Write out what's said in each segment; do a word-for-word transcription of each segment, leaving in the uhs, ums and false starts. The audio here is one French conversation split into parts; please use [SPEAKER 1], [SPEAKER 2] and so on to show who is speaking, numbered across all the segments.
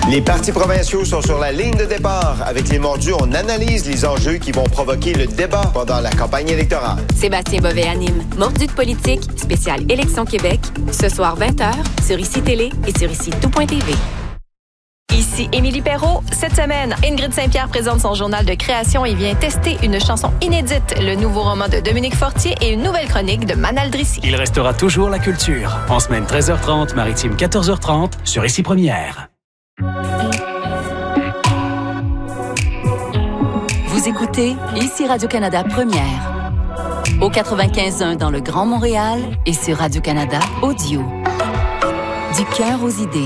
[SPEAKER 1] Les partis provinciaux sont sur la ligne de départ. Avec les mordus, on analyse les enjeux qui vont provoquer le débat pendant la campagne électorale.
[SPEAKER 2] Sébastien Bovet anime Mordus de politique, spécial Élection Québec, ce soir vingt heures sur I C I Télé et sur ici tout point t v.
[SPEAKER 3] Ici Émilie Perrault. Cette semaine, Ingrid Saint-Pierre présente son journal de création et vient tester une chanson inédite, le nouveau roman de Dominique Fortier et une nouvelle chronique de Manal Drissi.
[SPEAKER 4] Il restera toujours la culture. En semaine treize heures trente, maritime quatorze heures trente, sur Ici Première.
[SPEAKER 5] Vous écoutez Ici Radio-Canada Première. Au quatre-vingt-quinze point un dans le Grand Montréal et sur Radio-Canada Audio. Du cœur aux idées.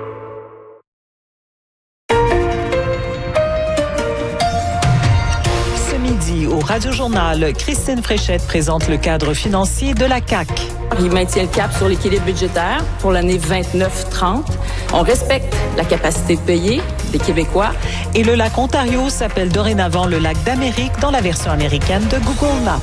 [SPEAKER 6] Au Radio-Journal, Christine Fréchette présente le cadre financier de la C A Q.
[SPEAKER 7] Il maintient le cap sur l'équilibre budgétaire pour l'année vingt-neuf trente. On respecte la capacité de payer des Québécois.
[SPEAKER 6] Et le lac Ontario s'appelle dorénavant le lac d'Amérique dans la version américaine de Google Maps.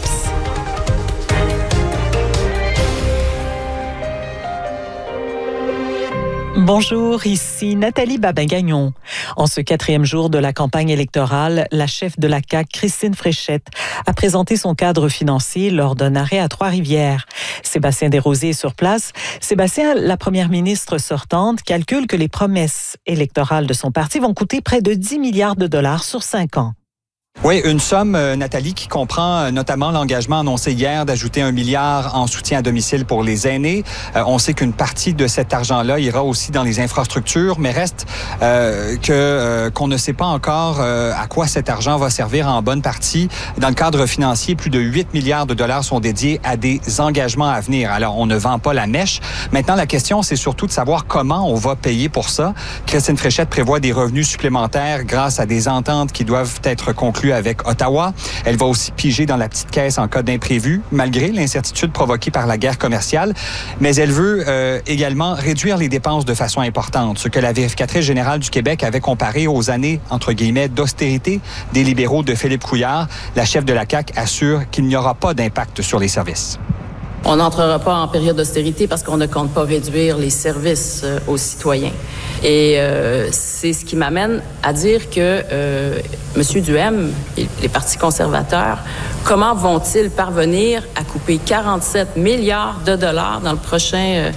[SPEAKER 6] Bonjour, ici Nathalie Babin-Gagnon. En ce quatrième jour de la campagne électorale, la chef de la C A Q, Christine Fréchette, a présenté son cadre financier lors d'un arrêt à Trois-Rivières. Sébastien Desrosiers est sur place. Sébastien, la première ministre sortante calcule que les promesses électorales de son parti vont coûter près de dix milliards de dollars sur cinq ans.
[SPEAKER 8] Oui, une somme, euh, Nathalie, qui comprend euh, notamment l'engagement annoncé hier d'ajouter un milliard en soutien à domicile pour les aînés. Euh, on sait qu'une partie de cet argent-là ira aussi dans les infrastructures, mais reste euh, que euh, qu'on ne sait pas encore euh, à quoi cet argent va servir en bonne partie. Dans le cadre financier, plus de huit milliards de dollars sont dédiés à des engagements à venir. Alors, on ne vend pas la mèche. Maintenant, la question, c'est surtout de savoir comment on va payer pour ça. Christine Fréchette prévoit des revenus supplémentaires grâce à des ententes qui doivent être conclues avec Ottawa. Elle va aussi piger dans la petite caisse en cas d'imprévu, malgré l'incertitude provoquée par la guerre commerciale. Mais elle veut euh, également réduire les dépenses de façon importante, ce que la vérificatrice générale du Québec avait comparé aux années, entre guillemets, d'austérité des libéraux de Philippe Couillard. La chef de la C A Q assure qu'il n'y aura pas d'impact sur les services.
[SPEAKER 7] On n'entrera pas en période d'austérité parce qu'on ne compte pas réduire les services euh, aux citoyens. Et euh, c'est ce qui m'amène à dire que euh, M. Duhem et les partis conservateurs, comment vont-ils parvenir à couper quarante-sept milliards de dollars dans le prochain euh,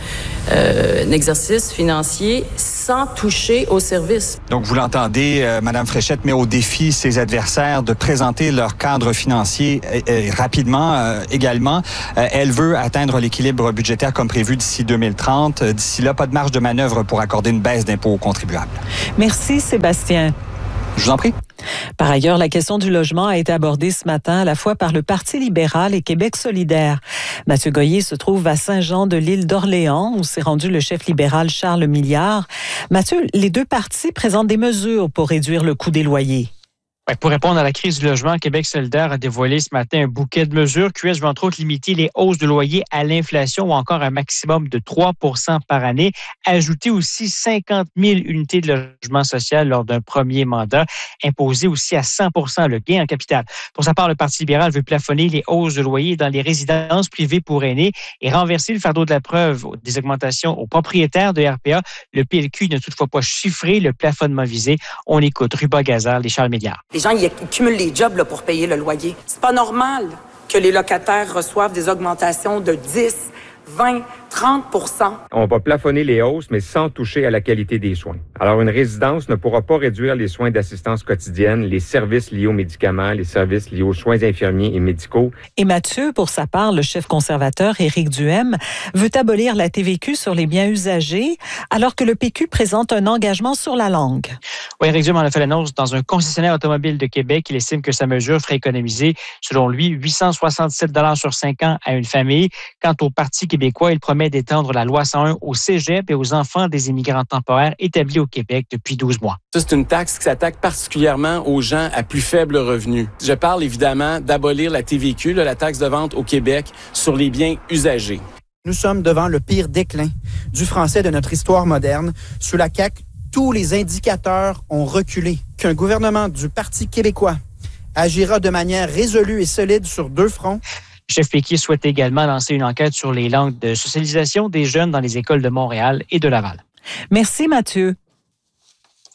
[SPEAKER 7] euh, exercice financier sans toucher aux services?
[SPEAKER 8] Donc, vous l'entendez, euh, Mme Fréchette met au défi ses adversaires de présenter leur cadre financier euh, euh, rapidement euh, également. Euh, elle veut atteindre l'équilibre budgétaire comme prévu d'ici deux mille trente. D'ici là, pas de marge de manœuvre pour accorder une baisse d'impôts aux contribuables.
[SPEAKER 6] Merci, Sébastien.
[SPEAKER 8] Je vous en prie.
[SPEAKER 6] Par ailleurs, la question du logement a été abordée ce matin à la fois par le Parti libéral et Québec solidaire. Mathieu Goyer se trouve à Saint-Jean-de-l'Île d'Orléans, où s'est rendu le chef libéral Charles Milliard. Mathieu, les deux partis présentent des mesures pour réduire le coût des loyers.
[SPEAKER 9] Pour répondre à la crise du logement, Québec solidaire a dévoilé ce matin un bouquet de mesures. Q S veut entre autres limiter les hausses de loyer à l'inflation ou encore un maximum de trois pour cent par année. Ajouter aussi cinquante mille unités de logement social lors d'un premier mandat. Imposer aussi à cent pour cent le gain en capital. Pour sa part, le Parti libéral veut plafonner les hausses de loyer dans les résidences privées pour aînés et renverser le fardeau de la preuve des augmentations aux propriétaires de R P A. Le P L Q n'a toutefois pas chiffré le plafonnement visé. On écoute Ruba Gazard, les Charles Milliard.
[SPEAKER 10] Les gens, ils cumulent les jobs là, pour payer le loyer. C'est pas normal que les locataires reçoivent des augmentations de dix, vingt, trente pour cent.
[SPEAKER 11] On va plafonner les hausses, mais sans toucher à la qualité des soins. Alors, une résidence ne pourra pas réduire les soins d'assistance quotidienne, les services liés aux médicaments, les services liés aux soins infirmiers et médicaux.
[SPEAKER 6] Et Mathieu, pour sa part, le chef conservateur Éric Duhem veut abolir la T V Q sur les biens usagés, alors que le P Q présente un engagement sur la langue.
[SPEAKER 9] Oui, Éric Duhem en a fait l'annonce dans un concessionnaire automobile de Québec. Il estime que sa mesure ferait économiser, selon lui, huit cent soixante-sept dollars sur cinq ans à une famille. Quant au Parti québécois, il promet d'étendre la loi cent un au cégep et aux enfants des immigrants temporaires établis au Québec depuis douze mois.
[SPEAKER 12] Ça, c'est une taxe qui s'attaque particulièrement aux gens à plus faible revenu. Je parle évidemment d'abolir la T V Q, la taxe de vente au Québec, sur les biens usagés.
[SPEAKER 13] Nous sommes devant le pire déclin du français de notre histoire moderne. Sous la C A Q, tous les indicateurs ont reculé. Qu'un gouvernement du Parti québécois agira de manière résolue et solide sur deux fronts.
[SPEAKER 9] Le chef Péquiste souhaite également lancer une enquête sur les langues de socialisation des jeunes dans les écoles de Montréal et de Laval.
[SPEAKER 6] Merci Mathieu.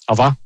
[SPEAKER 9] Au revoir.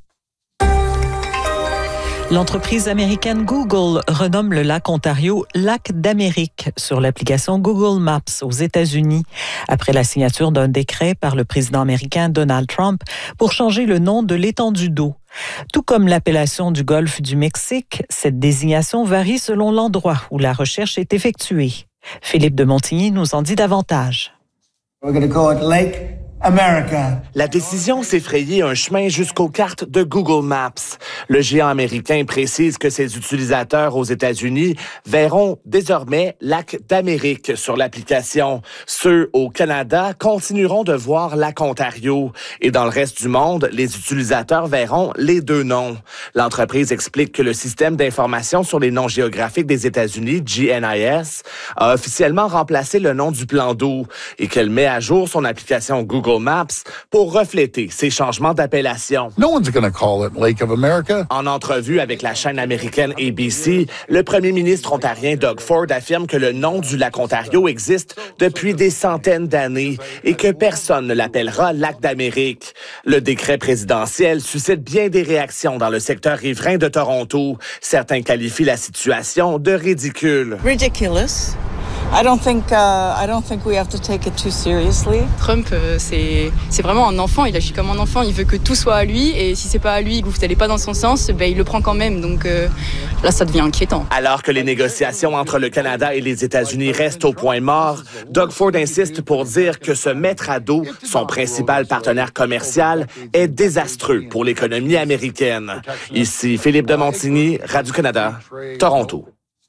[SPEAKER 6] L'entreprise américaine Google renomme le lac Ontario Lac d'Amérique sur l'application Google Maps aux États-Unis après la signature d'un décret par le président américain Donald Trump pour changer le nom de l'étendue d'eau. Tout comme l'appellation du golfe du Mexique, cette désignation varie selon l'endroit où la recherche est effectuée. Philippe de Montigny nous en dit davantage.
[SPEAKER 14] We're going to call it Lake America.
[SPEAKER 15] La décision s'est frayée un chemin jusqu'aux cartes de Google Maps. Le géant américain précise que ses utilisateurs aux États-Unis verront désormais Lac d'Amérique sur l'application. Ceux au Canada continueront de voir Lac Ontario. Et dans le reste du monde, les utilisateurs verront les deux noms. L'entreprise explique que le système d'information sur les noms géographiques des États-Unis, G N I S, a officiellement remplacé le nom du plan d'eau et qu'elle met à jour son application Google Maps pour refléter ces changements d'appellation.
[SPEAKER 16] No one's going to call it Lake of America.
[SPEAKER 15] En entrevue avec la chaîne américaine A B C, le premier ministre ontarien Doug Ford affirme que le nom du lac Ontario existe depuis des centaines d'années et que personne ne l'appellera Lac d'Amérique. Le décret présidentiel suscite bien des réactions dans le secteur riverain de Toronto. Certains qualifient la situation de ridicule.
[SPEAKER 17] Ridiculous. I don't think uh, I don't think we have to take it too seriously.
[SPEAKER 18] Trump, euh, c'est c'est vraiment un enfant. Il agit comme un enfant. Il veut que tout soit à lui, et si c'est pas à lui, que vous n'allez pas dans son sens, ben il le prend quand même. Donc euh, là, ça devient inquiétant.
[SPEAKER 15] Alors que les négociations entre le Canada et les États-Unis restent au point mort, Doug Ford insiste pour dire que se mettre à dos son principal partenaire commercial est désastreux pour l'économie américaine. Ici Philippe de Montigny, Radio-Canada, Toronto.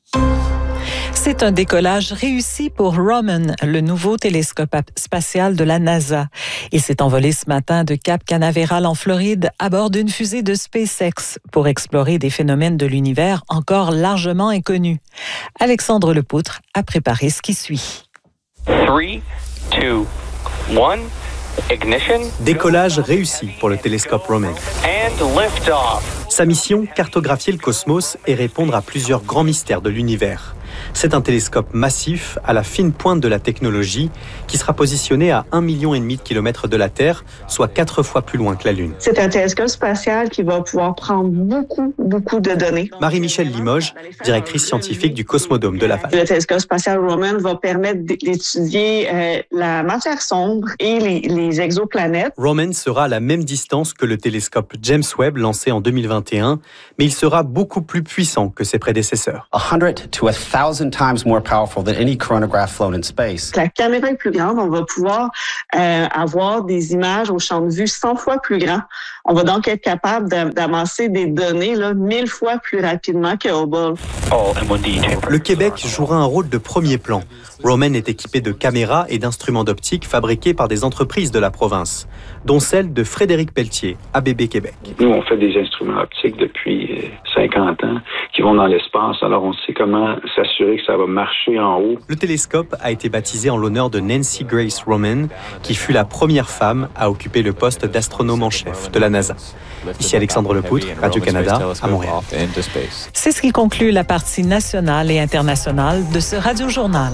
[SPEAKER 6] C'est un décollage réussi pour Roman, le nouveau télescope spatial de la NASA. Il s'est envolé ce matin de Cap Canaveral en Floride à bord d'une fusée de SpaceX pour explorer des phénomènes de l'univers encore largement inconnus. Alexandre Lepoutre a préparé ce qui suit.
[SPEAKER 19] three, two, one, ignition.
[SPEAKER 20] Décollage réussi pour le télescope Roman.
[SPEAKER 19] And lift-off.
[SPEAKER 20] Sa mission, cartographier le cosmos et répondre à plusieurs grands mystères de l'univers. C'est un télescope massif à la fine pointe de la technologie qui sera positionné à un million et demi de kilomètres de la Terre, soit quatre fois plus loin que la Lune.
[SPEAKER 21] C'est un télescope spatial qui va pouvoir prendre beaucoup, beaucoup de données.
[SPEAKER 20] Marie-Michèle Limoges, directrice scientifique du Cosmodome de Laval.
[SPEAKER 21] Le télescope spatial Roman va permettre d'étudier euh, la matière sombre et les, les exoplanètes.
[SPEAKER 20] Roman sera à la même distance que le télescope James Webb lancé en deux mille vingt et un, mais il sera beaucoup plus puissant que ses prédécesseurs.
[SPEAKER 22] one hundred to one thousand times more powerful than any chronograph flown in space.
[SPEAKER 21] La caméra est plus grande, on va pouvoir euh, avoir des images au champ de vue cent fois plus grand. On va donc être capable d'amasser des données là, mille fois plus rapidement que Hubble.
[SPEAKER 20] Le Québec jouera un rôle de premier plan. Roman est équipé de caméras et d'instruments d'optique fabriqués par des entreprises de la province, dont celle de Frédéric Pelletier, A B B Québec.
[SPEAKER 23] Nous, on fait des instruments optiques depuis cinquante ans qui vont dans l'espace, alors on sait comment s'assurer que ça va marcher en haut.
[SPEAKER 20] Le télescope a été baptisé en l'honneur de Nancy Grace Roman, qui fut la première femme à occuper le poste d'astronome en chef de la NASA. Ici Alexandre Lepoutre, Radio-Canada, à Montréal.
[SPEAKER 6] C'est ce qui conclut la partie nationale et internationale de ce Radio-Journal.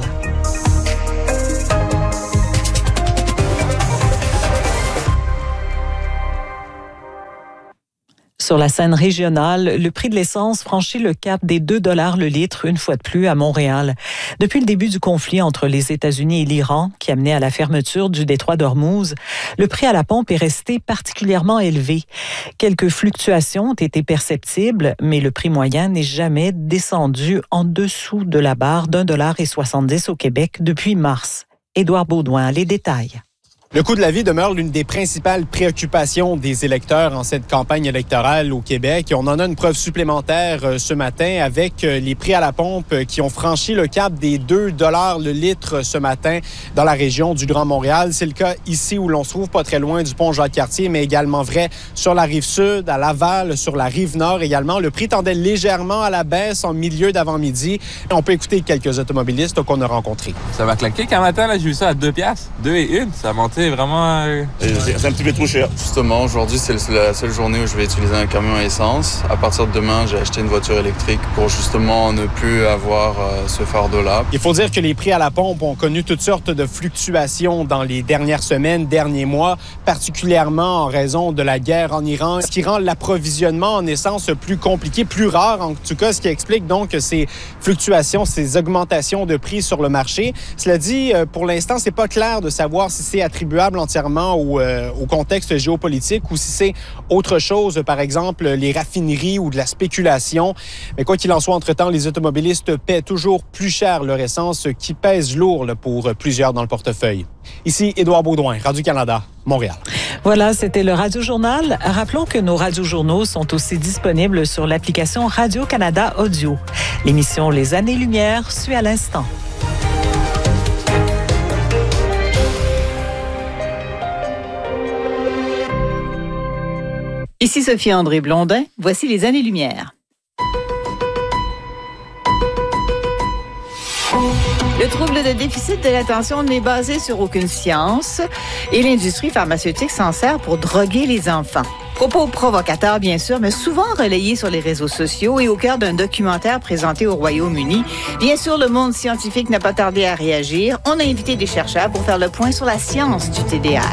[SPEAKER 6] Sur la scène régionale, le prix de l'essence franchit le cap des deux dollars le litre une fois de plus à Montréal. Depuis le début du conflit entre les États-Unis et l'Iran, qui a mené à la fermeture du détroit d'Ormuz, le prix à la pompe est resté particulièrement élevé. Quelques fluctuations ont été perceptibles, mais le prix moyen n'est jamais descendu en dessous de la barre d'un dollar et soixante-dix au Québec depuis mars. Édouard Baudouin a les détails.
[SPEAKER 24] Le coût de la vie demeure l'une des principales préoccupations des électeurs en cette campagne électorale au Québec. Et on en a une preuve supplémentaire ce matin avec les prix à la pompe qui ont franchi le cap des deux dollars le litre ce matin dans la région du Grand Montréal. C'est le cas ici où l'on se trouve pas très loin du pont Jacques-Cartier, mais également vrai sur la rive sud, à Laval, sur la rive nord également. Le prix tendait légèrement à la baisse en milieu d'avant-midi. On peut écouter quelques automobilistes qu'on a rencontrés.
[SPEAKER 25] Ça va claquer qu'un matin, là, j'ai vu ça à deux piastres, deux et une. Ça a monté
[SPEAKER 1] est vraiment... Euh...
[SPEAKER 2] C'est un petit peu trop cher. Justement, aujourd'hui, c'est la seule journée où je vais utiliser un camion à essence. À partir de demain, j'ai acheté une voiture électrique pour justement ne plus avoir euh, ce fardeau-là.
[SPEAKER 24] Il faut dire que les prix à la pompe ont connu toutes sortes de fluctuations dans les dernières semaines, derniers mois, particulièrement en raison de la guerre en Iran, ce qui rend l'approvisionnement en essence plus compliqué, plus rare en tout cas, ce qui explique donc ces fluctuations, ces augmentations de prix sur le marché. Cela dit, pour l'instant, c'est pas clair de savoir si c'est attribuable entièrement au, euh, au contexte géopolitique ou si c'est autre chose, par exemple les raffineries ou de la spéculation. Mais quoi qu'il en soit, entre-temps, les automobilistes paient toujours plus cher leur essence, ce qui pèse lourd là, pour plusieurs dans le portefeuille. Ici, Édouard Baudouin, Radio-Canada, Montréal.
[SPEAKER 6] Voilà, c'était le Radio-Journal. Rappelons que nos radiojournaux sont aussi disponibles sur l'application Radio-Canada Audio. L'émission Les Années-Lumière suit à l'instant.
[SPEAKER 3] Ici Sophie-André Blondin, voici les Années-Lumière. Le trouble de déficit de l'attention n'est basé sur aucune science et l'industrie pharmaceutique s'en sert pour droguer les enfants. Propos provocateurs, bien sûr, mais souvent relayés sur les réseaux sociaux et au cœur d'un documentaire présenté au Royaume-Uni. Bien sûr, le monde scientifique n'a pas tardé à réagir. On a invité des chercheurs pour faire le point sur la science du T D A H.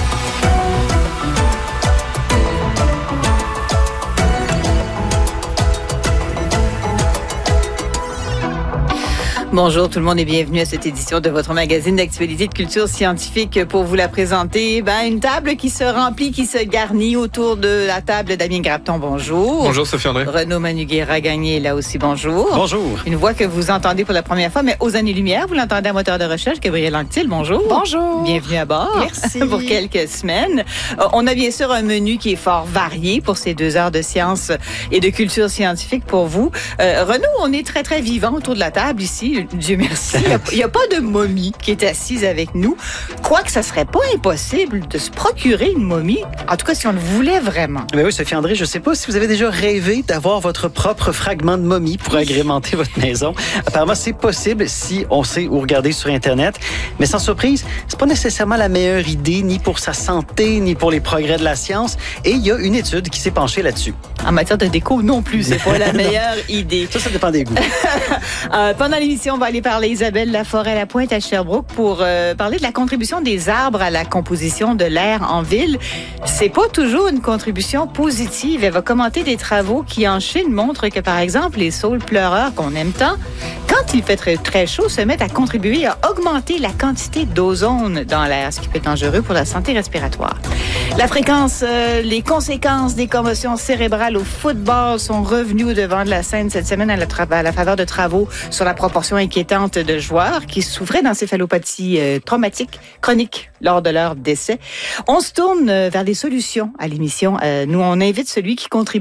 [SPEAKER 3] Bonjour tout le monde et bienvenue à cette édition de votre magazine d'actualité de culture scientifique. Pour vous la présenter, ben, une table qui se remplit, qui se garnit autour de la table. Damien Grapton, bonjour.
[SPEAKER 1] Bonjour Sophie-André.
[SPEAKER 3] Renaud Manugera-Gagné, là aussi, bonjour.
[SPEAKER 4] Bonjour.
[SPEAKER 3] Une voix que vous entendez pour la première fois, mais aux Années-Lumière, vous l'entendez à moteur de recherche, Gabriel Anctil, bonjour.
[SPEAKER 25] Bonjour.
[SPEAKER 3] Bienvenue à bord.
[SPEAKER 25] Merci.
[SPEAKER 3] Pour quelques semaines. Euh, on a bien sûr un menu qui est fort varié pour ces deux heures de sciences et de culture scientifique pour vous. Euh, Renaud, on est très, très vivant autour de la table ici. Dieu merci. Il n'y a, a pas de momie qui est assise avec nous. Quoique ça serait pas impossible de se procurer une momie, en tout cas si on le voulait vraiment.
[SPEAKER 4] Mais oui, Sophie-André, je ne sais pas si vous avez déjà rêvé d'avoir votre propre fragment de momie pour agrémenter votre maison. Apparemment, c'est possible si on sait où regarder sur Internet. Mais sans surprise, c'est pas nécessairement la meilleure idée, ni pour sa santé, ni pour les progrès de la science. Et il y a une étude qui s'est penchée là-dessus.
[SPEAKER 3] En matière de déco, non plus, c'est pas la meilleure idée.
[SPEAKER 4] Ça, ça dépend des goûts.
[SPEAKER 3] euh, pendant l'émission, on va aller parler Isabelle Laforêt-Lapointe à Sherbrooke pour euh, parler de la contribution des arbres à la composition de l'air en ville. C'est pas toujours une contribution positive. Elle va commenter des travaux qui, en Chine, montrent que, par exemple, les saules pleureurs qu'on aime tant, quand il fait très, très chaud, se mettent à contribuer à augmenter la quantité d'ozone dans l'air, ce qui peut être dangereux pour la santé respiratoire. La fréquence, euh, les conséquences des commotions cérébrales au football sont revenues au devant de la scène cette semaine à la, tra- à la faveur de travaux sur la proportion inquiétante de joueurs qui souffraient d'encéphalopathie euh, traumatique chronique lors de leur décès. On se tourne vers des solutions à l'émission. Euh, nous, on invite celui qui contribue